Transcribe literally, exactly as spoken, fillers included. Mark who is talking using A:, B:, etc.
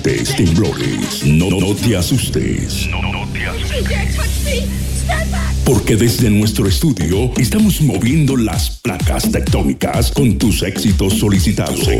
A: Temblores, no, no te asustes. No, no te asustes. Porque desde nuestro estudio estamos moviendo las placas tectónicas con tus éxitos solicitados.